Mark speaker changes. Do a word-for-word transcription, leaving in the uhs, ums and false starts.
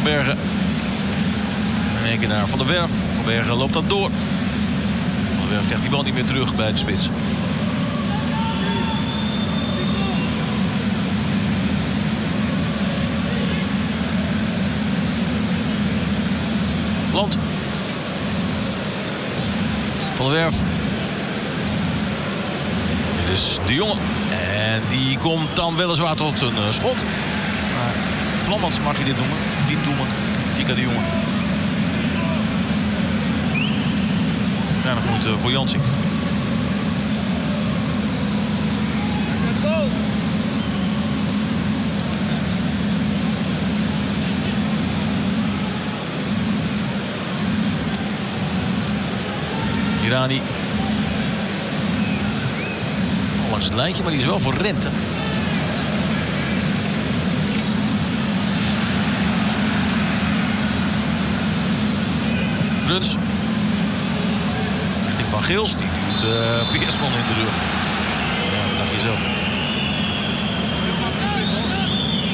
Speaker 1: Bergen. En één keer naar Van der Werf. Van Bergen loopt dat door. Van der Werf krijgt die bal niet meer terug bij de spits. Land. Van der Werf. Dit is De Jonge. En die komt dan weliswaar tot een uh, schot. Maar vlammend mag je dit noemen. Die noemen. Tika De Jonge. Ja, nog moeite voor Jansink. Irani. Langs het lijntje, maar die is wel voor Rente. Bruns. Richting Van Geels. Die duwt uh, Peersman in de rug. Ja, dat dacht je zelf.